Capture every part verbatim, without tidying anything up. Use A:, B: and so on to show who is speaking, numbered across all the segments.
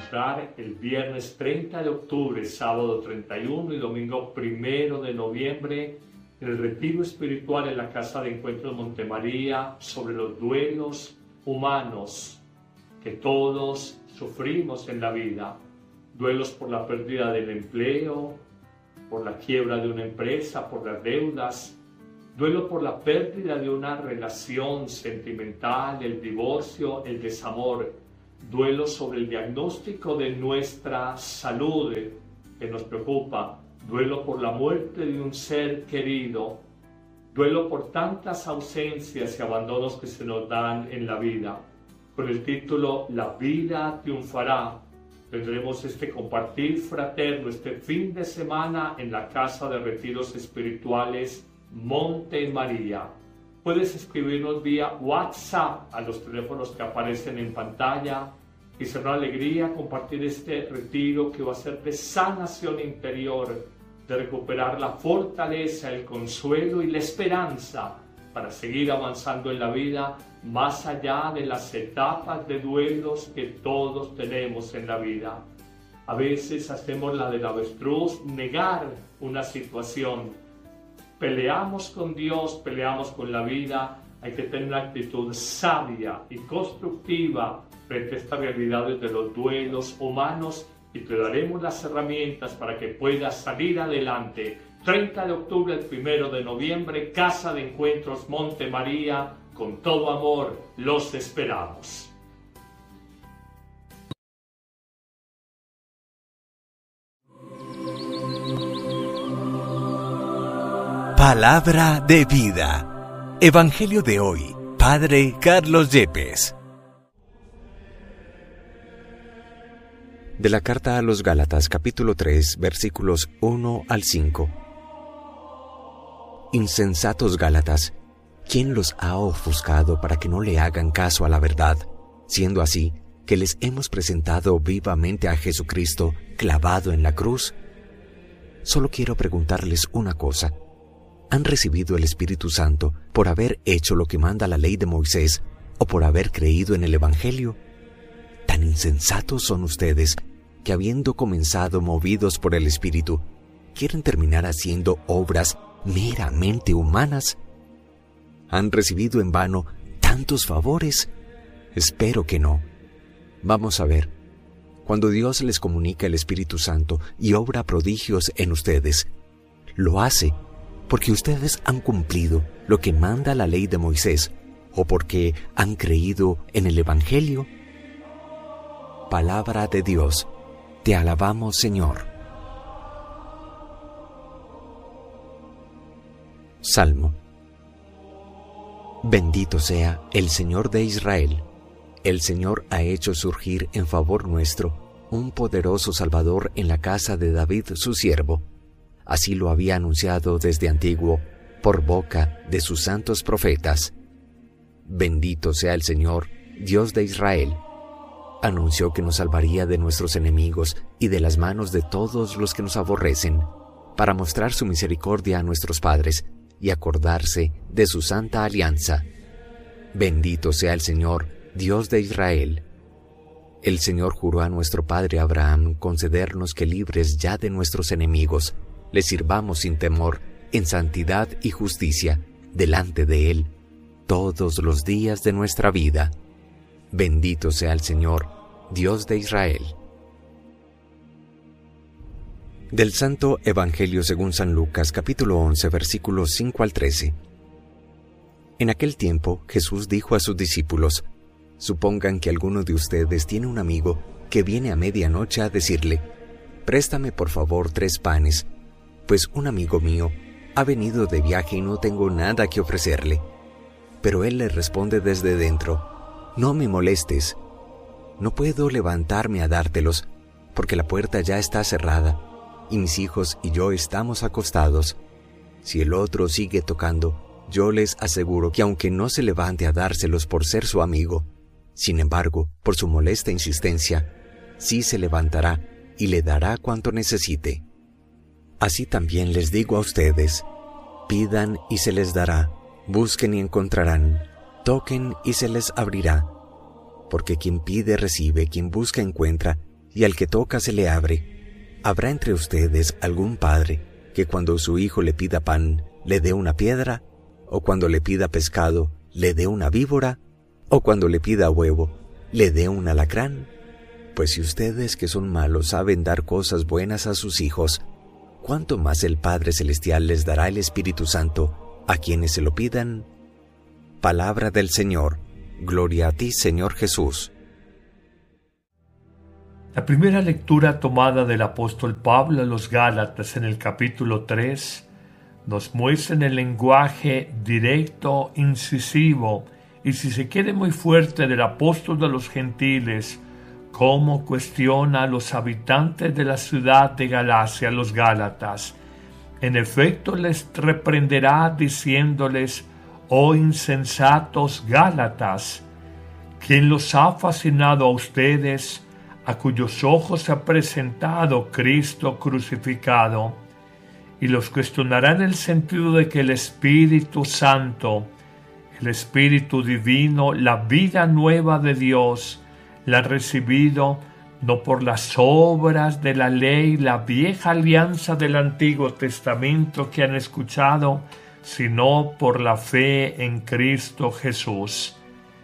A: celebrar el viernes treinta de octubre, sábado treinta y uno y domingo primero de noviembre el retiro espiritual en la Casa de Encuentros Montemaría sobre los duelos humanos que todos sufrimos en la vida. Duelos por la pérdida del empleo, por la quiebra de una empresa, por las deudas. Duelo por la pérdida de una relación sentimental, el divorcio, el desamor. Duelo sobre el diagnóstico de nuestra salud que nos preocupa. Duelo por la muerte de un ser querido. Duelo por tantas ausencias y abandonos que se nos dan en la vida. Con el título La vida triunfará, tendremos este compartir fraterno este fin de semana en la Casa de Retiros Espirituales Monte María. Puedes escribirnos vía WhatsApp a los teléfonos que aparecen en pantalla y será una alegría compartir este retiro que va a ser de sanación interior, de recuperar la fortaleza, el consuelo y la esperanza para seguir avanzando en la vida más allá de las etapas de duelos que todos tenemos en la vida. A veces hacemos la del avestruz, negar una situación. Peleamos con Dios, peleamos con la vida. Hay que tener una actitud sabia y constructiva frente a estas realidades de los duelos humanos y te daremos las herramientas para que puedas salir adelante. treinta de octubre, el primero de noviembre, Casa de Encuentros Monte María, con todo amor los esperamos.
B: Palabra de vida. Evangelio de hoy. Padre Carlos Yepes. De la carta a los Gálatas, capítulo tres, versículos uno al cinco. Insensatos Gálatas, ¿quién los ha ofuscado para que no le hagan caso a la verdad? Siendo así, que les hemos presentado vivamente a Jesucristo clavado en la cruz. Solo quiero preguntarles una cosa. ¿Han recibido el Espíritu Santo por haber hecho lo que manda la ley de Moisés o por haber creído en el Evangelio? Tan insensatos son ustedes que, habiendo comenzado movidos por el Espíritu, quieren terminar haciendo obras meramente humanas. ¿Han recibido en vano tantos favores? Espero que no. Vamos a ver. Cuando Dios les comunica el Espíritu Santo y obra prodigios en ustedes, lo hace porque ustedes han cumplido lo que manda la ley de Moisés o porque han creído en el Evangelio. Palabra de Dios. Te alabamos, Señor. Salmo. Bendito sea el Señor de Israel. El Señor ha hecho surgir en favor nuestro un poderoso Salvador en la casa de David su siervo. Así lo había anunciado desde antiguo, por boca de sus santos profetas. Bendito sea el Señor, Dios de Israel. Anunció que nos salvaría de nuestros enemigos y de las manos de todos los que nos aborrecen, para mostrar su misericordia a nuestros padres y acordarse de su santa alianza. Bendito sea el Señor, Dios de Israel. El Señor juró a nuestro padre Abraham concedernos que, libres ya de nuestros enemigos, le sirvamos sin temor, en santidad y justicia, delante de Él, todos los días de nuestra vida. Bendito sea el Señor, Dios de Israel. Del Santo Evangelio según San Lucas, capítulo once, versículos cinco al trece. En aquel tiempo, Jesús dijo a sus discípulos: Supongan que alguno de ustedes tiene un amigo que viene a medianoche a decirle: Préstame por favor tres panes, pues un amigo mío ha venido de viaje y no tengo nada que ofrecerle. Pero él le responde desde dentro: No me molestes, no puedo levantarme a dártelos, porque la puerta ya está cerrada, y mis hijos y yo estamos acostados. Si el otro sigue tocando, yo les aseguro que aunque no se levante a dárselos por ser su amigo, sin embargo, por su molesta insistencia, sí se levantará y le dará cuanto necesite. Así también les digo a ustedes: pidan y se les dará, busquen y encontrarán, toquen y se les abrirá. Porque quien pide recibe, quien busca encuentra, y al que toca se le abre. ¿Habrá entre ustedes algún padre que cuando su hijo le pida pan, le dé una piedra? ¿O cuando le pida pescado, le dé una víbora? ¿O cuando le pida huevo, le dé un alacrán? Pues si ustedes que son malos saben dar cosas buenas a sus hijos, ¿cuánto más el Padre Celestial les dará el Espíritu Santo a quienes se lo pidan? Palabra del Señor. Gloria a ti, Señor Jesús.
A: La primera lectura tomada del apóstol Pablo a los Gálatas en el capítulo tres nos muestra en el lenguaje directo, incisivo y, si se quiere, muy fuerte del apóstol de los gentiles, cómo cuestiona a los habitantes de la ciudad de Galacia, los Gálatas. En efecto, les reprenderá diciéndoles: oh insensatos Gálatas, ¿quién los ha fascinado a ustedes, a cuyos ojos se ha presentado Cristo crucificado? Y los cuestionará en el sentido de que el Espíritu Santo, el Espíritu Divino, la vida nueva de Dios, la han recibido no por las obras de la ley, la vieja alianza del Antiguo Testamento que han escuchado, sino por la fe en Cristo Jesús.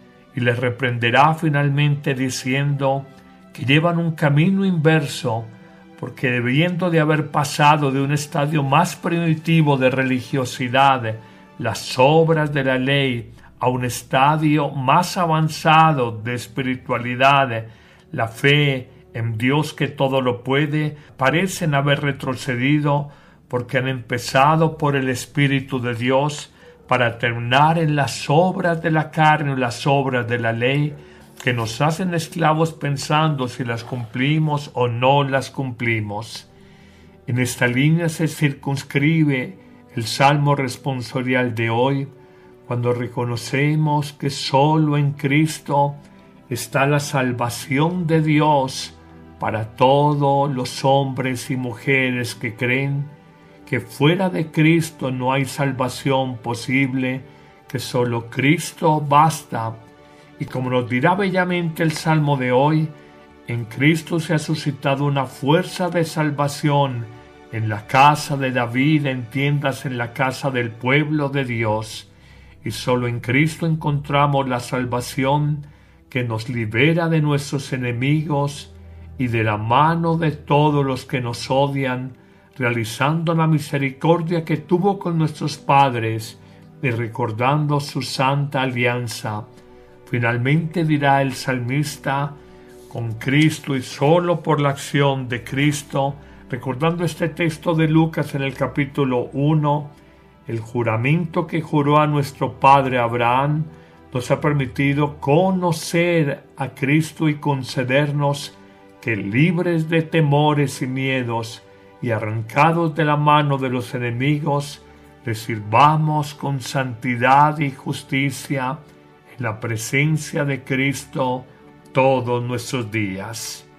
A: Y les reprenderá finalmente diciendo que llevan un camino inverso, porque debiendo de haber pasado de un estadio más primitivo de religiosidad, las obras de la ley, a un estadio más avanzado de espiritualidad, la fe en Dios que todo lo puede, parecen haber retrocedido porque han empezado por el Espíritu de Dios para terminar en las obras de la carne o las obras de la ley, que nos hacen esclavos pensando si las cumplimos o no las cumplimos. En esta línea se circunscribe el salmo responsorial de hoy, cuando reconocemos que solo en Cristo está la salvación de Dios para todos los hombres y mujeres que creen, que fuera de Cristo no hay salvación posible, que solo Cristo basta. Y como nos dirá bellamente el Salmo de hoy, en Cristo se ha suscitado una fuerza de salvación en la casa de David, entiéndase en la casa del pueblo de Dios. Y solo en Cristo encontramos la salvación que nos libera de nuestros enemigos y de la mano de todos los que nos odian, realizando la misericordia que tuvo con nuestros padres y recordando su santa alianza. Finalmente dirá el salmista: con Cristo y solo por la acción de Cristo, recordando este texto de Lucas en el capítulo uno, el juramento que juró a nuestro padre Abraham nos ha permitido conocer a Cristo y concedernos que, libres de temores y miedos y arrancados de la mano de los enemigos, le sirvamos con santidad y justicia en la presencia de Cristo todos nuestros días.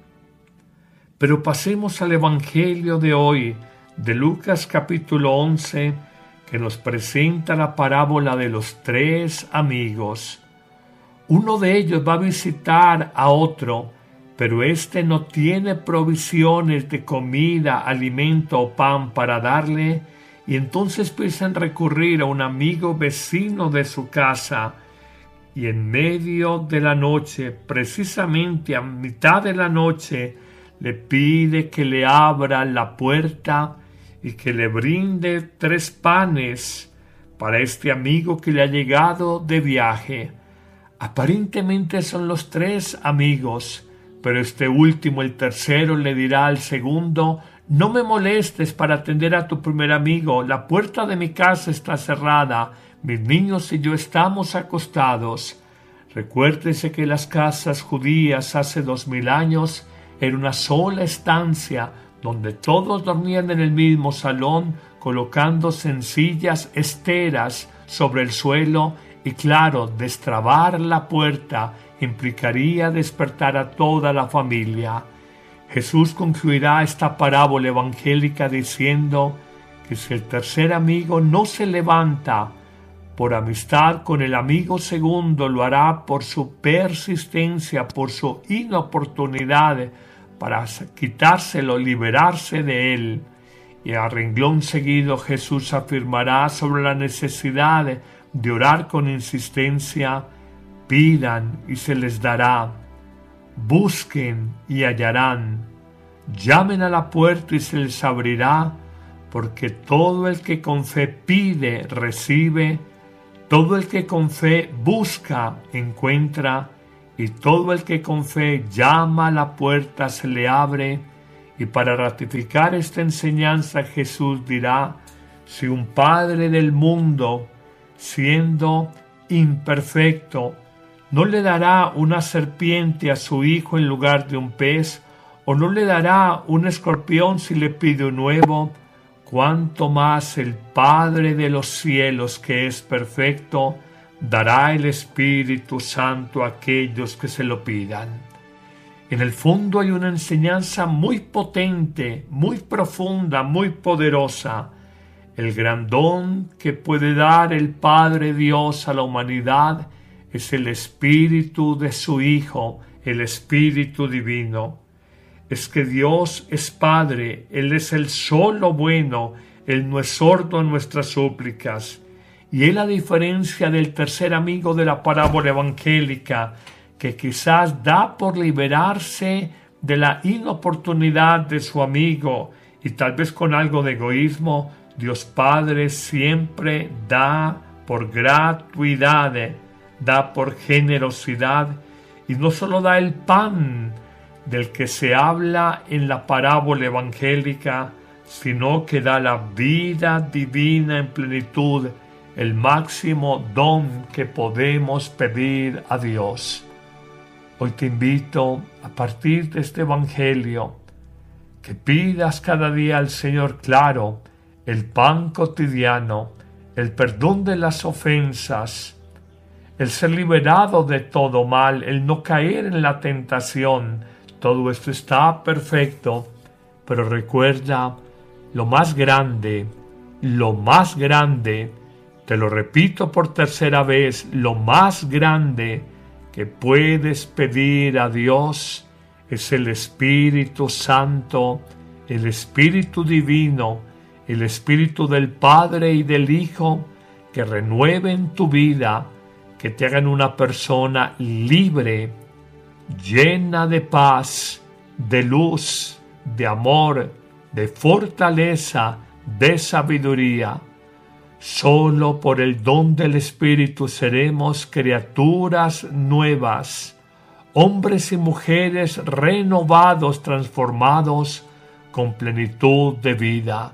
A: Pero pasemos al Evangelio de hoy, de Lucas capítulo once, que nos presenta la parábola de los tres amigos. Uno de ellos va a visitar a otro, pero éste no tiene provisiones de comida, alimento o pan para darle, y entonces piensan recurrir a un amigo vecino de su casa, y en medio de la noche, precisamente a mitad de la noche, le pide que le abra la puerta y que le brinde tres panes para este amigo que le ha llegado de viaje. Aparentemente son los tres amigos, pero este último, el tercero, le dirá al segundo: no me molestes para atender a tu primer amigo, la puerta de mi casa está cerrada, mis niños y yo estamos acostados. Recuérdese que las casas judías hace dos mil años era una sola estancia donde todos dormían en el mismo salón, colocando sencillas esteras sobre el suelo, y claro, destrabar la puerta implicaría despertar a toda la familia. Jesús concluirá esta parábola evangélica diciendo que si el tercer amigo no se levanta por amistad con el amigo segundo, lo hará por su persistencia, por su inoportunidad, para quitárselo, liberarse de él. Y a renglón seguido Jesús afirmará sobre la necesidad de orar con insistencia: pidan y se les dará, busquen y hallarán, llamen a la puerta y se les abrirá, porque todo el que con fe pide, recibe, todo el que con fe busca, encuentra, y todo el que con fe llama a la puerta se le abre. Y para ratificar esta enseñanza Jesús dirá: si un padre del mundo, siendo imperfecto, no le dará una serpiente a su hijo en lugar de un pez, o no le dará un escorpión si le pide un huevo, cuánto más el Padre de los cielos, que es perfecto, dará el Espíritu Santo a aquellos que se lo pidan. En el fondo hay una enseñanza muy potente, muy profunda, muy poderosa. El gran don que puede dar el Padre Dios a la humanidad es el Espíritu de su Hijo, el Espíritu Divino. Es que Dios es Padre, Él es el solo bueno, Él no es sordo a nuestras súplicas. Y Él, a diferencia del tercer amigo de la parábola evangélica, que quizás da por liberarse de la inoportunidad de su amigo y tal vez con algo de egoísmo, Dios Padre siempre da por gratuidad, da por generosidad, y no solo da el pan del que se habla en la parábola evangélica, sino que da la vida divina en plenitud, el máximo don que podemos pedir a Dios. Hoy te invito, a partir de este evangelio, que pidas cada día al Señor, claro, el pan cotidiano, el perdón de las ofensas, el ser liberado de todo mal, el no caer en la tentación. Todo esto está perfecto, pero recuerda, lo más grande, lo más grande, te lo repito por tercera vez, lo más grande que puedes pedir a Dios es el Espíritu Santo, el Espíritu Divino, el Espíritu del Padre y del Hijo, que renueven tu vida, que te hagan una persona libre, llena de paz, de luz, de amor, de fortaleza, de sabiduría. Solo por el don del Espíritu seremos criaturas nuevas, hombres y mujeres renovados, transformados con plenitud de vida.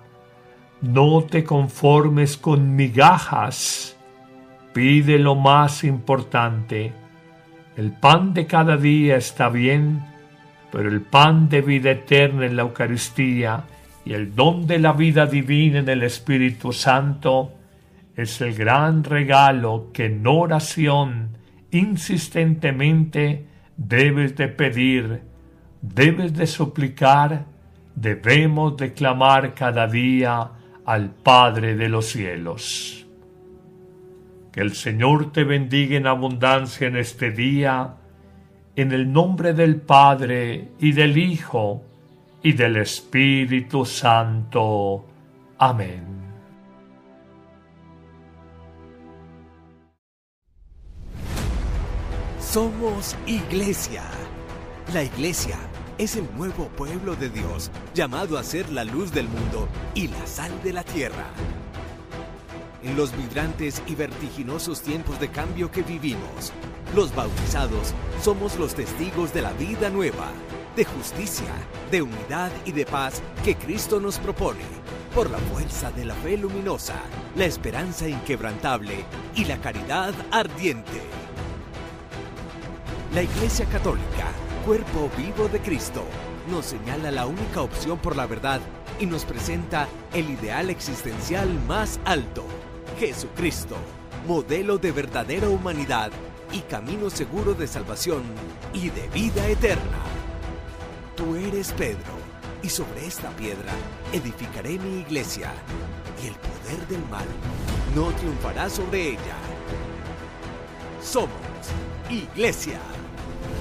A: No te conformes con migajas, pide lo más importante. El pan de cada día está bien, pero el pan de vida eterna en la Eucaristía y el don de la vida divina en el Espíritu Santo es el gran regalo que en oración insistentemente debes de pedir, debes de suplicar, debemos de clamar cada día al Padre de los cielos. Que el Señor te bendiga en abundancia en este día, en el nombre del Padre y del Hijo y del Espíritu Santo. Amén.
B: Somos Iglesia. La Iglesia es el nuevo pueblo de Dios, llamado a ser la luz del mundo y la sal de la tierra. En los vibrantes y vertiginosos tiempos de cambio que vivimos, los bautizados somos los testigos de la vida nueva, de justicia, de unidad y de paz que Cristo nos propone, por la fuerza de la fe luminosa, la esperanza inquebrantable y la caridad ardiente. La Iglesia Católica, cuerpo vivo de Cristo, nos señala la única opción por la verdad y nos presenta el ideal existencial más alto, Jesucristo, modelo de verdadera humanidad y camino seguro de salvación y de vida eterna. Tú eres Pedro, y sobre esta piedra edificaré mi iglesia, y el poder del mal no triunfará sobre ella. Somos Iglesia.